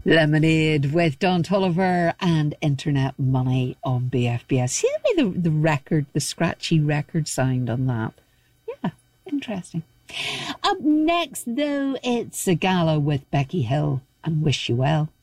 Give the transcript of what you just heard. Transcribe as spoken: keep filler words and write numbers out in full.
Lemonade with Don Toliver and Internet Money on B F B S. See the way the, the record, the scratchy record sound on that. Yeah, interesting. Up next, though, it's a gala with Becky Hill and Wish You Well.